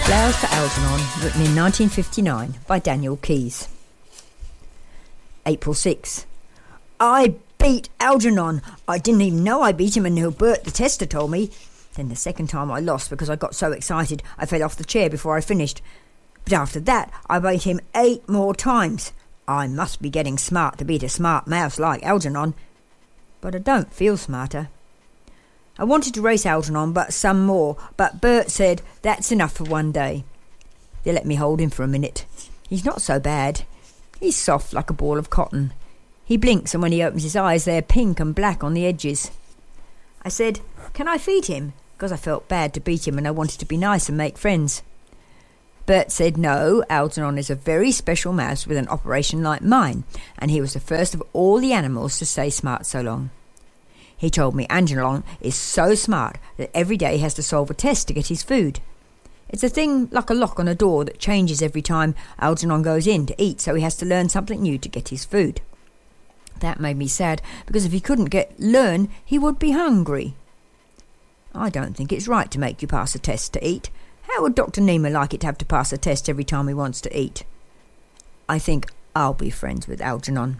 Flowers for Algernon, written in 1959 by Daniel Keyes. April 6. I beat Algernon. I didn't even know I beat him until Bert the tester told me. Then the second time I lost because I got so excited I fell off the chair before I finished. But after that I beat him 8 more times. I must be getting smart to beat a smart mouse like Algernon. But I don't feel smarter. I wanted to race Algernon some more, but Bert said that's enough for one day. They let me hold him for a minute. He's not so bad. He's soft like a ball of cotton. He blinks, and when he opens his eyes they're pink and black on the edges. I said, can I feed him? Because I felt bad to beat him and I wanted to be nice and make friends. Bert said no, Algernon is a very special mouse with an operation like mine, and he was the first of all the animals to stay smart so long. He told me Algernon is so smart that every day he has to solve a test to get his food. It's a thing like a lock on a door that changes every time Algernon goes in to eat, so he has to learn something new to get his food. That made me sad, because if he couldn't learn, he would be hungry. I don't think it's right to make you pass a test to eat. How would Dr. Nemo like it to have to pass a test every time he wants to eat? I think I'll be friends with Algernon.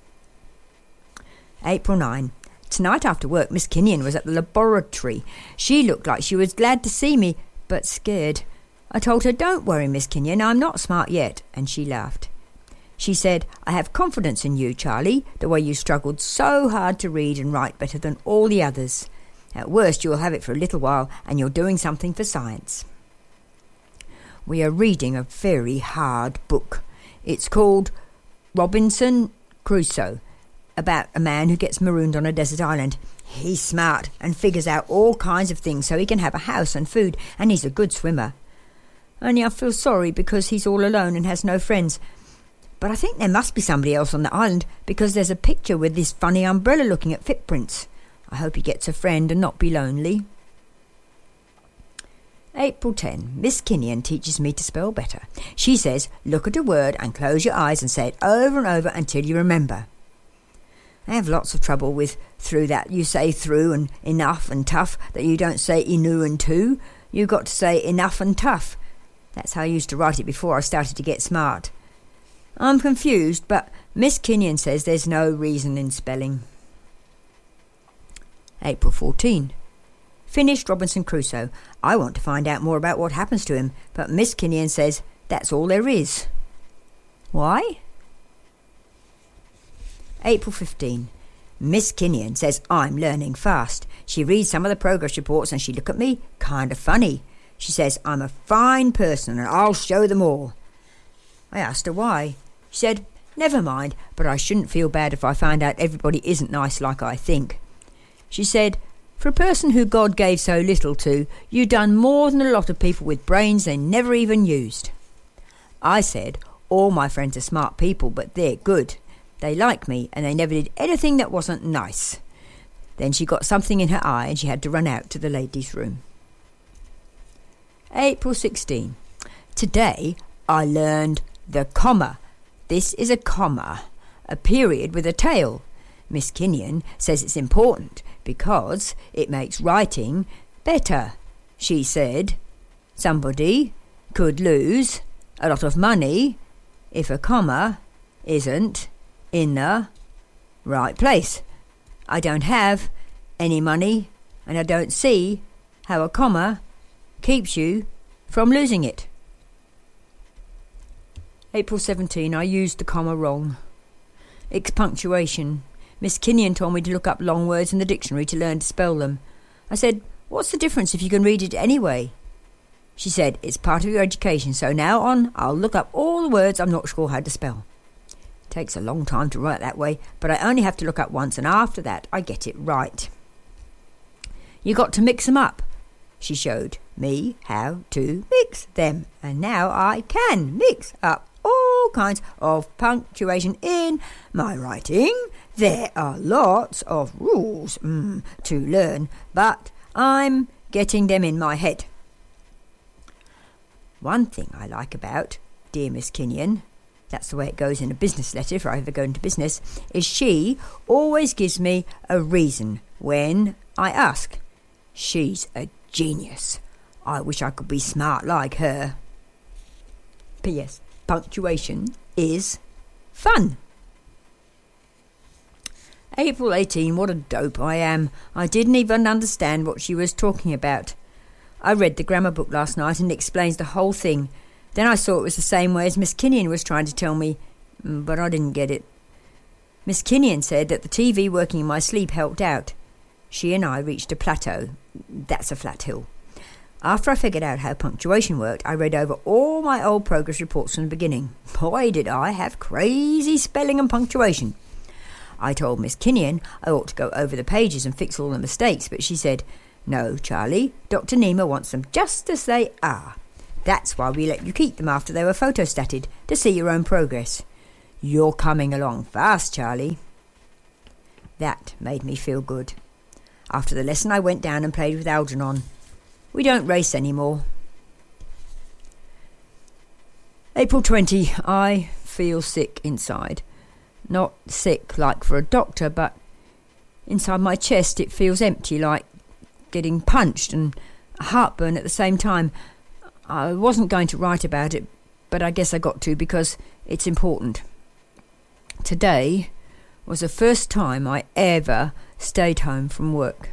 April 9. Tonight after work, Miss Kinnian was at the laboratory. She looked like she was glad to see me, but scared. I told her, don't worry, Miss Kinnian, I'm not smart yet, and she laughed. She said, I have confidence in you, Charlie, the way you struggled so hard to read and write better than all the others. At worst, you'll have it for a little while, and you're doing something for science. We are reading a very hard book. It's called Robinson Crusoe, about a man who gets marooned on a desert island. He's smart and figures out all kinds of things so he can have a house and food, and he's a good swimmer. Only I feel sorry because he's all alone and has no friends. But I think there must be somebody else on the island, because there's a picture with this funny umbrella looking at footprints. I hope he gets a friend and not be lonely. April 10. Miss Kinnian teaches me to spell better. She says, look at a word and close your eyes and say it over and over until you remember. I have lots of trouble with through that. You say through and enough and tough, that you don't say inu and two. You've got to say enough and tough. That's how I used to write it before I started to get smart. I'm confused, but Miss Kinnian says there's no reason in spelling. April 14. Finished Robinson Crusoe. I want to find out more about what happens to him, but Miss Kinnian says that's all there is. Why? April 15. Miss Kinnian says I'm learning fast. She reads some of the progress reports and she look at me kind of funny. She says I'm a fine person and I'll show them all. I asked her why. She said, never mind, but I shouldn't feel bad if I find out everybody isn't nice like I think. She said, for a person who God gave so little to, you've done more than a lot of people with brains they never even used. I said, all my friends are smart people, but they're good. They like me, and they never did anything that wasn't nice. Then she got something in her eye, and she had to run out to the ladies' room. April 16. Today I learned the comma. This is a comma, a period with a tail. Miss Kinnian says it's important because it makes writing better. She said somebody could lose a lot of money if a comma isn't in the right place. I don't have any money and I don't see how a comma keeps you from losing it. April 17. I used the comma wrong. It's punctuation. Miss Kinnian told me to look up long words in the dictionary to learn to spell them. I said, what's the difference if you can read it anyway? She said, it's part of your education, so now on I'll look up all the words I'm not sure how to spell. It takes a long time to write that way, but I only have to look up once, and after that I get it right. You got to mix them up. She showed me how to mix them, and now I can mix up all kinds of punctuation in my writing. There are lots of rules to learn, but I'm getting them in my head. One thing I like about dear Miss Kinnian, that's the way it goes in a business letter if I ever go into business, is she always gives me a reason when I ask. She's a genius. I wish I could be smart like her. P.S. Punctuation is fun. April 18, what a dope I am. I didn't even understand what she was talking about. I read the grammar book last night and it explains the whole thing. Then I saw it was the same way as Miss Kinnian was trying to tell me, but I didn't get it. Miss Kinnian said that the TV working in my sleep helped out. She and I reached a plateau. That's a flat hill. After I figured out how punctuation worked, I read over all my old progress reports from the beginning. Boy, did I have crazy spelling and punctuation. I told Miss Kinnian I ought to go over the pages and fix all the mistakes, but she said, "No, Charlie, Dr. Nemo wants them just as they are. That's why we let you keep them after they were photostatted, to see your own progress. You're coming along fast, Charlie." That made me feel good. After the lesson I went down and played with Algernon. We don't race anymore. April 20. I feel sick inside. Not sick like for a doctor, but inside my chest it feels empty, like getting punched, and a heartburn at the same time. I wasn't going to write about it, but I guess I got to because it's important. Today was the first time I ever stayed home from work.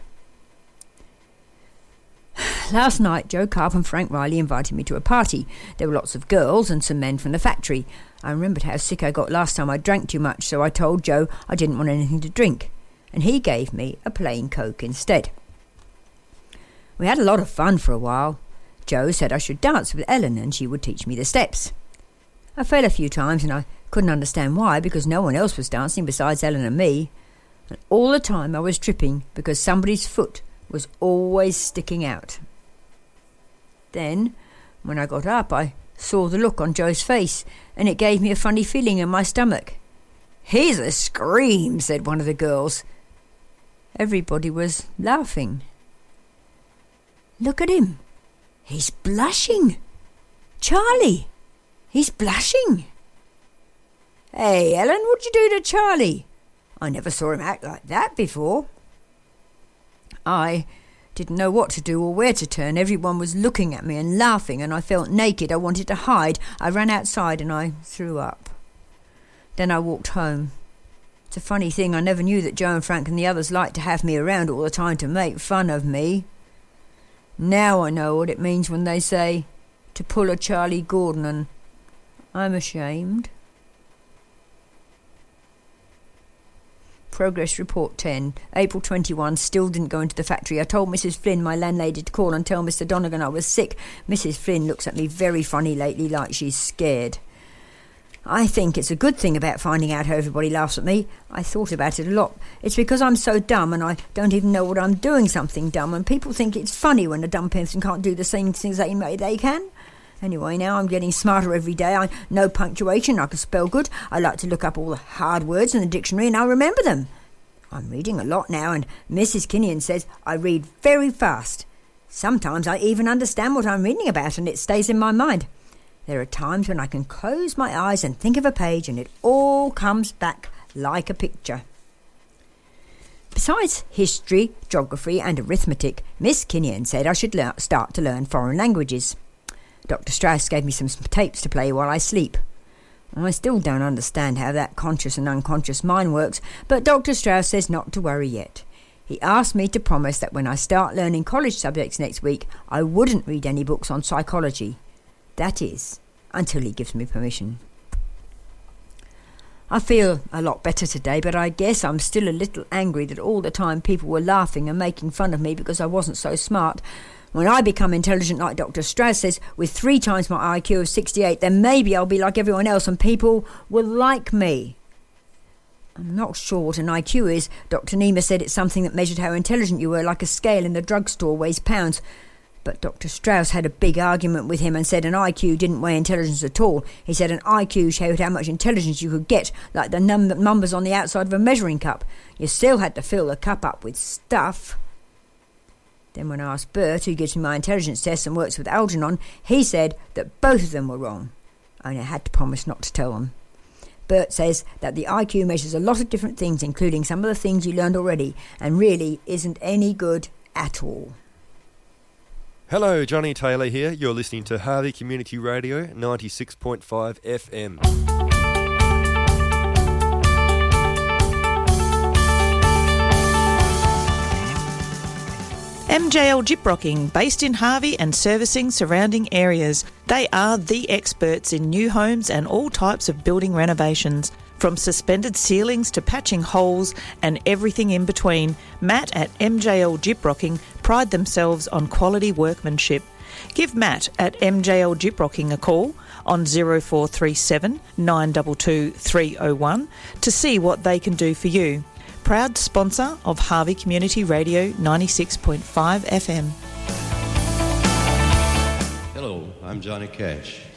Last night, Joe Carp and Frank Riley invited me to a party. There were lots of girls and some men from the factory. I remembered how sick I got last time I drank too much, so I told Joe I didn't want anything to drink, and he gave me a plain Coke instead. We had a lot of fun for a while. Joe said I should dance with Ellen and she would teach me the steps. I fell a few times and I couldn't understand why, because no one else was dancing besides Ellen and me. And all the time I was tripping because somebody's foot was always sticking out. Then, when I got up, I saw the look on Joe's face, and it gave me a funny feeling in my stomach. "He's a scream," said one of the girls. Everybody was laughing. "Look at him. He's blushing. Charlie, he's blushing." "Hey, Ellen, what'd you do to Charlie? I never saw him act like that before." I didn't know what to do or where to turn. Everyone was looking at me and laughing, and I felt naked. I wanted to hide. I ran outside and I threw up. Then I walked home. It's a funny thing, I never knew that Joe and Frank and the others liked to have me around all the time to make fun of me. Now I know what it means when they say to pull a Charlie Gordon, and I'm ashamed. Progress Report 10. April 21. Still didn't go into the factory. I told Mrs. Flynn, my landlady, to call and tell Mr. Donegan I was sick. Mrs. Flynn looks at me very funny lately, like she's scared. I think it's a good thing about finding out how everybody laughs at me. I thought about it a lot. It's because I'm so dumb and I don't even know what I'm doing something dumb, and people think it's funny when a dumb person can't do the same things they can. Anyway, now I'm getting smarter every day. I know punctuation, I can spell good. I like to look up all the hard words in the dictionary and I remember them. I'm reading a lot now, and Mrs. Kinnian says I read very fast. Sometimes I even understand what I'm reading about and it stays in my mind. There are times when I can close my eyes and think of a page and it all comes back like a picture. Besides history, geography and arithmetic, Miss Kinnian said I should start to learn foreign languages. Dr. Strauss gave me some tapes to play while I sleep. I still don't understand how that conscious and unconscious mind works, but Dr. Strauss says not to worry yet. He asked me to promise that when I start learning college subjects next week, I wouldn't read any books on psychology. That is, until he gives me permission. I feel a lot better today, but I guess I'm still a little angry that all the time people were laughing and making fun of me because I wasn't so smart. When I become intelligent like Dr. Strauss says, with 3 times my IQ of 68, then maybe I'll be like everyone else and people will like me. I'm not sure what an IQ is. Dr. Nemo said it's something that measured how intelligent you were, like a scale in the drugstore weighs pounds. But Dr. Strauss had a big argument with him and said an IQ didn't weigh intelligence at all. He said an IQ showed how much intelligence you could get, like the numbers on the outside of a measuring cup. You still had to fill the cup up with stuff. Then when I asked Bert, who gives me my intelligence tests and works with Algernon, he said that both of them were wrong. Only I had to promise not to tell them. Bert says that the IQ measures a lot of different things, including some of the things you learned already, and really isn't any good at all. Hello, Johnny Taylor here. You're listening to Harvey Community Radio 96.5 FM. MJL Gyprocking, based in Harvey and servicing surrounding areas. They are the experts in new homes and all types of building renovations. From suspended ceilings to patching holes and everything in between, Matt at MJL Gyprocking pride themselves on quality workmanship. Give Matt at MJL Gyprocking a call on 0437 922 301 to see what they can do for you. Proud sponsor of Harvey Community Radio 96.5 FM. Hello, I'm Johnny Cash.